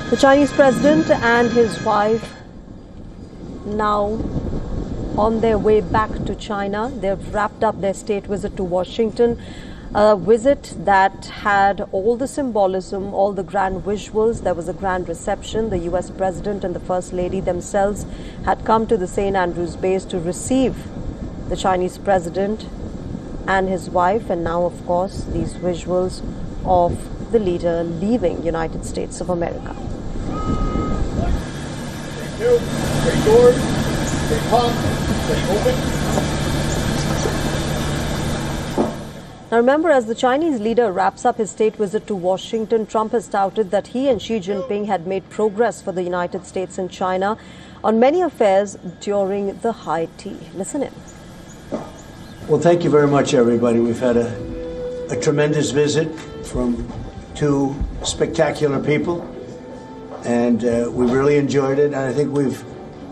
The Chinese president and his wife now on their way back to China. They've wrapped up their state visit to Washington, a visit that had all the symbolism, all the grand visuals. There was a grand reception. The U.S. president and the First Lady themselves had come to the St. Andrews base to receive the Chinese president and his wife, and now, of course, these visuals of the leader leaving United States of America. Stay tuned, stay forward, stay calm, stay open. Now remember, as the Chinese leader wraps up his state visit to Washington, Trump has touted that he and Xi Jinping had made progress for the United States and China on many affairs during the high tea. Listen in. Well, thank you very much, everybody. We've had a tremendous visit from two spectacular people, and we really enjoyed it. And I think we've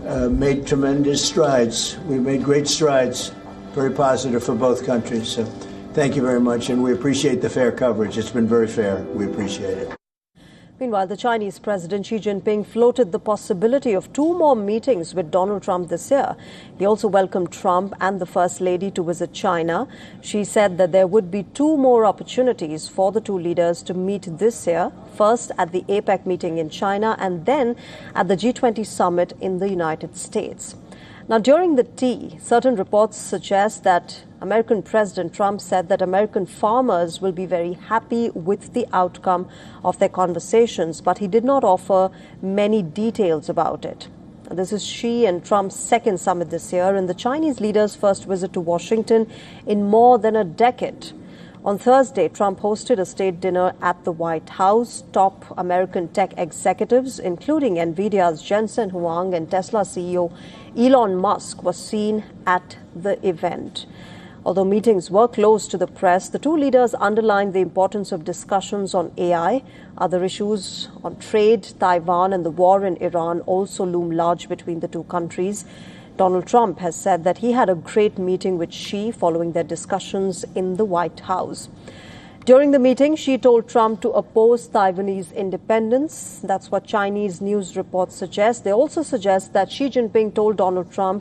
made tremendous strides. We've made great strides, very positive for both countries. So thank you very much, and we appreciate the fair coverage. It's been very fair. We appreciate it. Meanwhile, the Chinese President Xi Jinping floated the possibility of 2 more meetings with Donald Trump this year. He also welcomed Trump and the First Lady to visit China. She said that there would be 2 more opportunities for the 2 leaders to meet this year, first at the APEC meeting in China and then at the G20 summit in the United States. Now, during the tea, certain reports suggest that American President Trump said that American farmers will be very happy with the outcome of their conversations, but he did not offer many details about it. This is Xi and Trump's second summit this year and the Chinese leader's first visit to Washington in more than a decade. On Thursday, Trump hosted a state dinner at the White House. Top American tech executives, including NVIDIA's Jensen Huang and Tesla CEO Elon Musk, were seen at the event. Although meetings were closed to the press, the 2 leaders underlined the importance of discussions on AI. Other issues on trade, Taiwan, and the war in Iran also loom large between the 2 countries. Donald Trump has said that he had a great meeting with Xi following their discussions in the White House. During the meeting, Xi told Trump to oppose Taiwanese independence. That's what Chinese news reports suggest. They also suggest that Xi Jinping told Donald Trump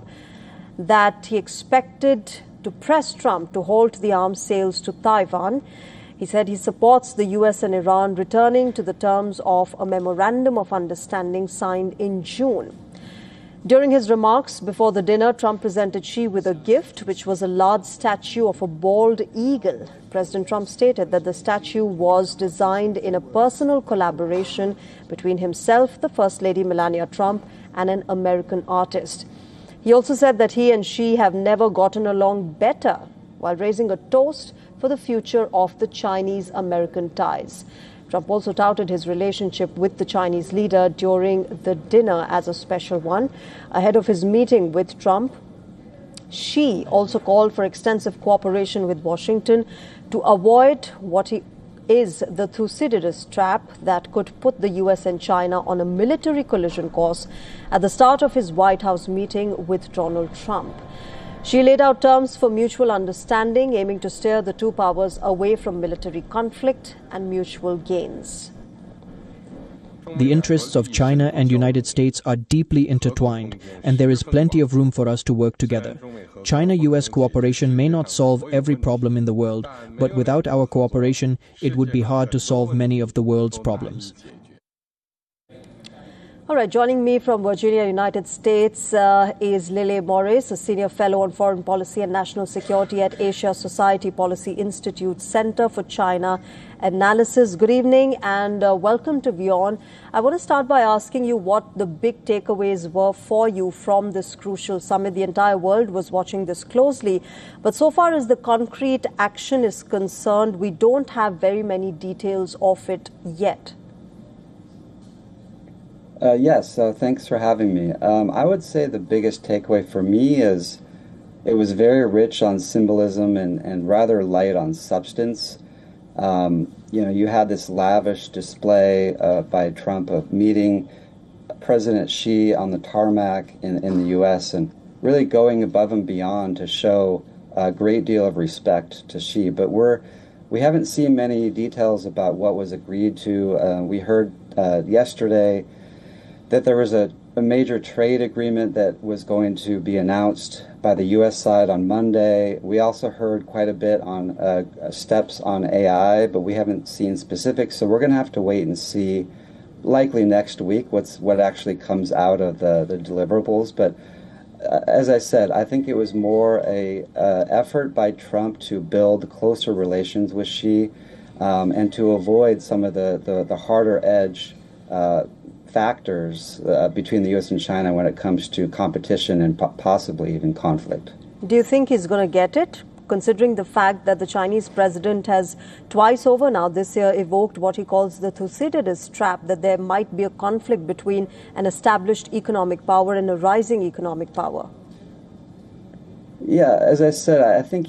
that he expected to press Trump to halt the arms sales to Taiwan. He said he supports the U.S. and Iran returning to the terms of a memorandum of understanding signed in June. During his remarks before the dinner, Trump presented Xi with a gift, which was a large statue of a bald eagle. President Trump stated that the statue was designed in a personal collaboration between himself, the First Lady Melania Trump, and an American artist. He also said that he and Xi have never gotten along better, while raising a toast for the future of the Chinese-American ties. Trump also touted his relationship with the Chinese leader during the dinner as a special one. Ahead of his meeting with Trump, Xi also called for extensive cooperation with Washington to avoid what is the Thucydides trap that could put the U.S. and China on a military collision course at the start of his White House meeting with Donald Trump. She laid out terms for mutual understanding, aiming to steer the 2 powers away from military conflict and mutual gains. The interests of China and United States are deeply intertwined, and there is plenty of room for us to work together. China-US cooperation may not solve every problem in the world, but without our cooperation, it would be hard to solve many of the world's problems. All right, joining me from Virginia, United States, is Lele Morris, a senior fellow on foreign policy and national security at Asia Society Policy Institute Center for China Analysis. Good evening and welcome to Beyond. I want to start by asking you what the big takeaways were for you from this crucial summit. The entire world was watching this closely, but so far as the concrete action is concerned, we don't have very many details of it yet. Yes, thanks for having me. I would say the biggest takeaway for me is it was very rich on symbolism and rather light on substance. You had this lavish display by Trump of meeting President Xi on the tarmac in the U.S. and really going above and beyond to show a great deal of respect to Xi. But we're we haven't seen many details about what was agreed to. We heard yesterday that there was a major trade agreement that was going to be announced by the U.S. side on Monday. We also heard quite a bit on steps on AI, but we haven't seen specifics, so we're going to have to wait and see, likely next week, what actually comes out of the deliverables. But as I said, I think it was more a effort by Trump to build closer relations with Xi and to avoid some of the harder edge factors between the U.S. and China when it comes to competition and possibly even conflict. Do you think he's going to get it, considering the fact that the Chinese president has twice over now this year evoked what he calls the Thucydides trap, that there might be a conflict between an established economic power and a rising economic power? Yeah, as I said, I think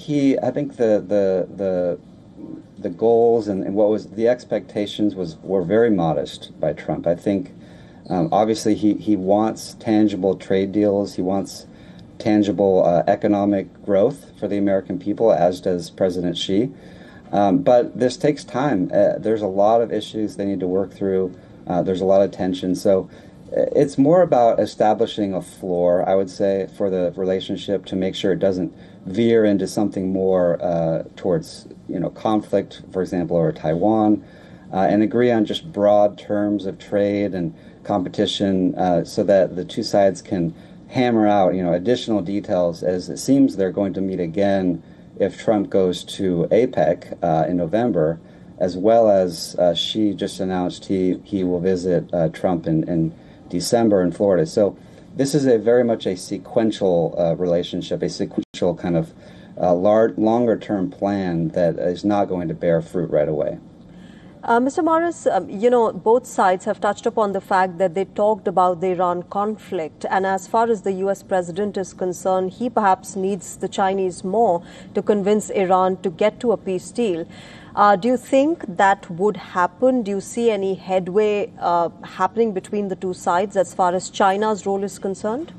the goals and what was the expectations were very modest by Trump. I think obviously he wants tangible trade deals. He wants tangible economic growth for the American people, as does President Xi. But this takes time. There's a lot of issues they need to work through. There's a lot of tension. So it's more about establishing a floor, I would say, for the relationship to make sure it doesn't veer into something more towards, conflict, for example, over Taiwan, and agree on just broad terms of trade and competition so that the two sides can hammer out, additional details, as it seems they're going to meet again if Trump goes to APEC in November, as well as Xi just announced he will visit Trump in December in Florida. So this is very much a sequential relationship, a sequential kind of longer-term plan that is not going to bear fruit right away. Mr. Morris, both sides have touched upon the fact that they talked about the Iran conflict. And as far as the U.S. president is concerned, he perhaps needs the Chinese more to convince Iran to get to a peace deal. Do you think that would happen? Do you see any headway happening between the two sides as far as China's role is concerned?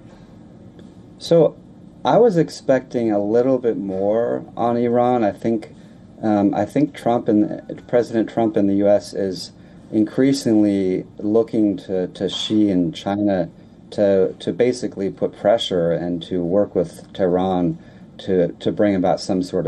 So I was expecting a little bit more on Iran. I think President Trump in the U.S. is increasingly looking to Xi and China to basically put pressure and to work with Tehran to bring about some sort of